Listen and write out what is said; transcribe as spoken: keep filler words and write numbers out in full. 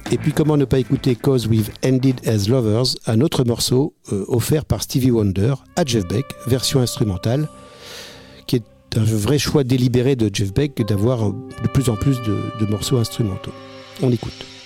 Et puis comment ne pas écouter Cause We've Ended as Lovers, un autre morceau euh, offert par Stevie Wonder à Jeff Beck, version instrumentale, qui est un vrai choix délibéré de Jeff Beck d'avoir de plus en plus de, de morceaux instrumentaux. On écoute.